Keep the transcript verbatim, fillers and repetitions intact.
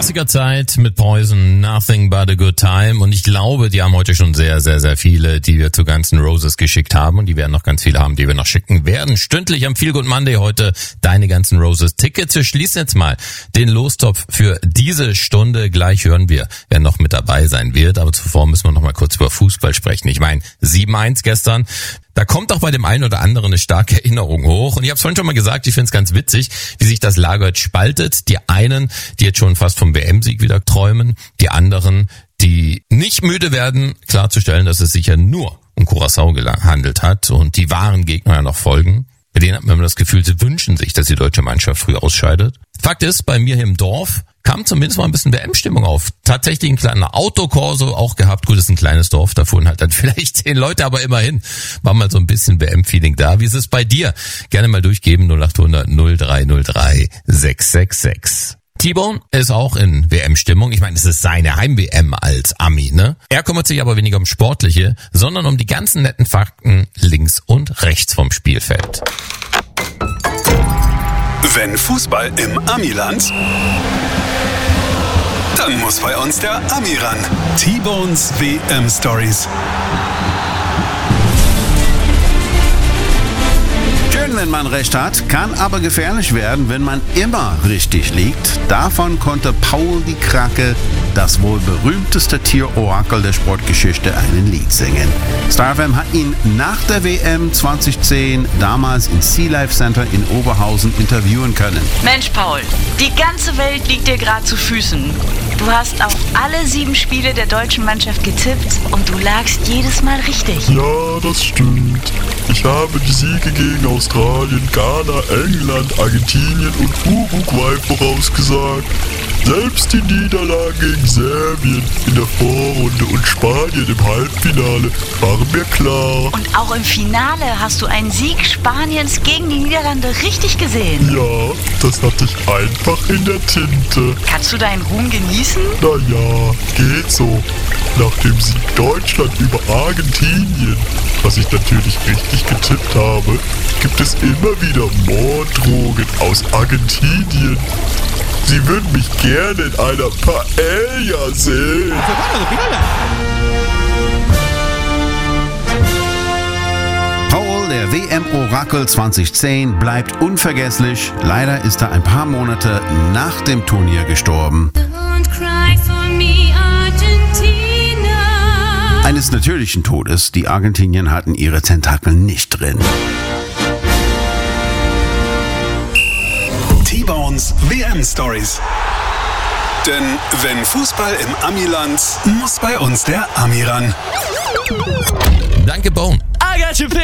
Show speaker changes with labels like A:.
A: Klassikerzeit mit Poison, Nothing But a Good Time. Und ich glaube, die haben heute schon sehr, sehr, sehr viele, die wir zu Guns N' Roses geschickt haben. Und die werden noch ganz viele haben, die wir noch schicken werden. Stündlich am Feel Good Monday heute deine Guns N' Roses Tickets. Wir schließen jetzt mal den Lostopf für diese Stunde. Gleich hören wir, wer noch mit dabei sein wird. Aber zuvor müssen wir noch mal kurz über Fußball sprechen. Ich meine, sieben eins gestern. Da kommt auch bei dem einen oder anderen eine starke Erinnerung hoch. Und ich habe es vorhin schon mal gesagt, ich finde es ganz witzig, wie sich das Lager jetzt spaltet. Die einen, die jetzt schon fast vom W M-Sieg wieder träumen. Die anderen, die nicht müde werden, klarzustellen, dass es sich ja nur um Curaçao gehandelt hat und die wahren Gegner ja noch folgen. Bei denen hat man immer das Gefühl, sie wünschen sich, dass die deutsche Mannschaft früh ausscheidet. Fakt ist, bei mir hier im Dorf kam zumindest mal ein bisschen W M-Stimmung auf. Tatsächlich ein kleiner Autokorso auch gehabt. Gut, ist ein kleines Dorf, da fuhren halt dann vielleicht zehn Leute, aber immerhin war mal so ein bisschen W M-Feeling da. Wie ist es bei dir? Gerne mal durchgeben, null acht hundert null drei null drei sechs sechs sechs. T-Bone ist auch in W M-Stimmung. Ich meine, es ist seine Heim-W M als Ami, ne? Er kümmert sich aber weniger um Sportliche, sondern um die ganzen netten Fakten links und rechts vom Spielfeld.
B: Wenn Fußball im Amiland, dann muss bei uns der Ami ran. T-Bones W M-Stories.
C: Schön, wenn man recht hat, kann aber gefährlich werden, wenn man immer richtig liegt. Davon konnte Paul die Krake, das wohl berühmteste Tier-Orakel der Sportgeschichte, ein Lied singen. Star F M hat ihn nach der W M zwanzig zehn damals im Sea Life Center in Oberhausen interviewen können.
D: Mensch, Paul, die ganze Welt liegt dir gerade zu Füßen. Du hast auf alle sieben Spiele der deutschen Mannschaft getippt und du lagst jedes Mal richtig.
E: Ja, das stimmt. Ich habe die Siege gegen Australien, Ghana, England, Argentinien und Uruguay vorausgesagt. Selbst die Niederlage gegen Serbien in der Vorrunde und Spanien im Halbfinale waren mir klar.
D: Und auch im Finale hast du einen Sieg Spaniens gegen die Niederlande richtig gesehen.
E: Ja, das hatte ich einfach in der Tinte.
D: Kannst du deinen Ruhm genießen?
E: Na ja, geht so. Nach dem Sieg Deutschland über Argentinien, was ich natürlich richtig getippt habe, gibt es immer wieder Morddrohungen aus Argentinien. Sie würden mich gerne in einer Paella sehen.
C: Paul, der W M-Orakel zwanzig zehn, bleibt unvergesslich. Leider ist er ein paar Monate nach dem Turnier gestorben.
F: Don't cry for me, Argentina.
C: Eines natürlichen Todes. Die Argentinier hatten ihre Tentakel nicht drin.
B: T-Bones W M-Stories. Denn wenn Fußball im Amiland, muss bei uns der Ami ran.
A: Danke, Bone.
G: I got your